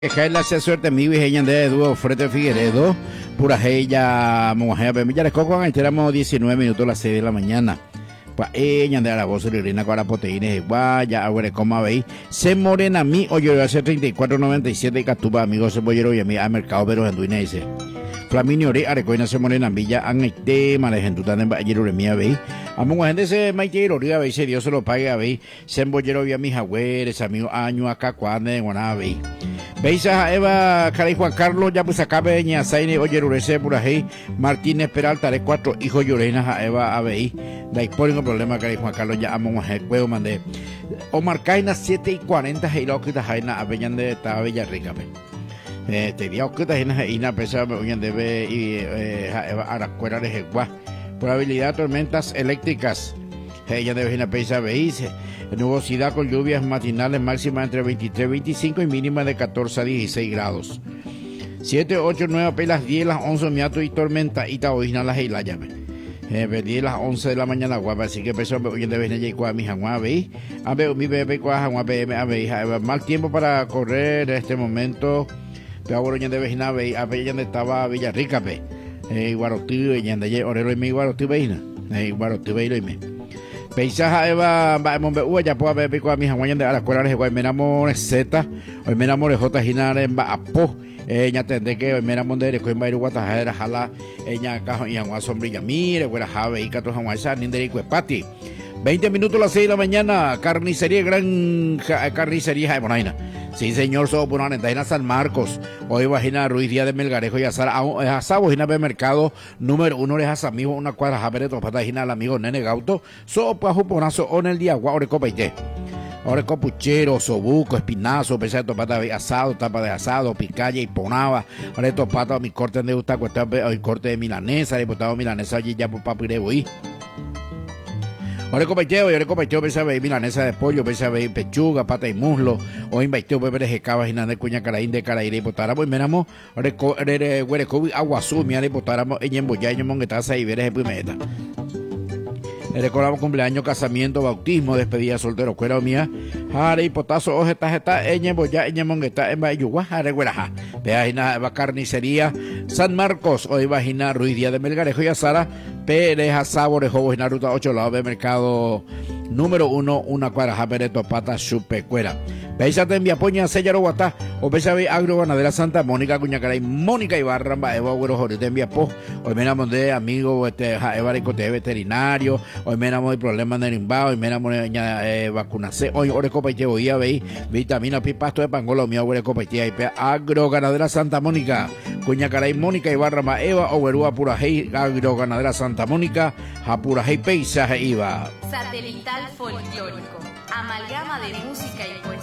Jaila se suerte mi vijeña de dúo Frete Figueredo, pura ella, mujer, ya les coco, enteramos 19 minutos a las 6 de la mañana. Pues ella de la voz de Irina con la proteína de guaya, agua como veis, se morena mi oye hace 34.97 y catuba amigos se bollero y a mí a mercado pero en dice. Flaminio ore arecoina se morena villa an este manejen tu tan ayer mía veis. Amo gente se maitero ria veis se Dios se lo pague veis, se bollero y a mis agüeres amigos año acá cuando en guana veis. Veis a Eva, Caray Juan Carlos, ya pues acá veña, Saine, oye, Rurese, Purají, Martínez Peralta, de 4 hijos llorenas a Eva, a Veí, la historia no problema, Caray Juan Carlos, ya amo a juego, mandé. Omar Caina, 7:40, y la Oquita Jaina, a Beñan de Tabella Rica, te di a Oquita Jaina, pesa, Beñan de y Eva, a la escuela de Jeguá. Probabilidad de tormentas eléctricas. Ella debe una pesa veis, nubosidad con lluvias matinales máxima entre 23 y 25 y mínima de 14 a 16 grados. 7, 8, 9 pelas 10, las 11 miato y tormenta y taoína las hilaya. 10 las 11 de la mañana guapa, así que empezó hoy debe venir ya con mi jangua veis. A ver mi bebé con jangua bebé a veis, mal tiempo para correr en este momento. Pero ahora ya debe venir a veis, a ver ya estaba Villarrica pe. Guarotío y ya de orero y mi guarotío veina. Guarotío veino y me. Peisaja Eva Mombe ya puedo ver pico a mi hawaiian de la escuela de Guay Menamor Z hoy Menamor J Ginara en Baapo ella tendré que hoy Menamor de Coin Bairu Guatajera Jala ella cajo y agua sombrilla mire fuera jave y cato Hawaii ni de Pati 20 minutos a las 6 de la mañana carnicería gran carnicería de Bonaina. Sí, señor, so por en San Marcos. Hoy vagina Ruiz Díaz de Melgarejo y Azar. Asabo vagina de mercado número 1 de amigo una cuadra japere topata al amigo Nene Gauto. So pajo ponazo on el día guau copa y té. Ahora copuchero, sobuco, espinazo, pesa de topata asado, tapa de asado, picalla y ponaba. Ahora topata mi corte de gusta cuesta hoy corte de milanesa, diputado milanesa allí ya por papirebo y ahora copaiteo, pesa de milanesa de pollo, pesa de pechuga, pata y muslo, o invaiteo pepe de cabas y nada de cuña caraín de caraíre y potáramos, miramos, ahora huerecobi aguazú, mira y potáramos en embollá y monguetaza y veres de primeta. Recordamos cumpleaños, casamiento, bautismo, despedida soltero, cuera mía, jare y potazo, ojetas, está, embollá, mongueta, en bayugua, jare hueraja. Vea, va carnicería, San Marcos, hoy vagina Ruiz Díaz de Melgarejo y Azara, Pereja, Saborejo, vagina ruta 8, lado de mercado número 1, una cuadra, japere, topata, chupe, cuera. Veisate en Viapoña, Sellaro, Guatá, o Pesabe, Agro, Ganadera Santa Mónica, Cuñacaray, Mónica Ibarra, Eva, Güero, Jorite, en Viapó, hoy me enamoré de amigo, Eva, Ricote, veterinario, hoy me enamoré de problemas de Rimbao, hoy me enamoré de vacunarse, hoy, Orecopa y te voy a ver, vitamina, pipasto de pangola, mi Orecopa y te Agro, Ganadera Santa Mónica, Cuñacaray, Mónica Ibarra, Eva, Oberúa, Purajey, Agro, Ganadera Santa Mónica, Japurajey, Peisaje, Iba. Satelital folclórico, amalgama de música y poesía.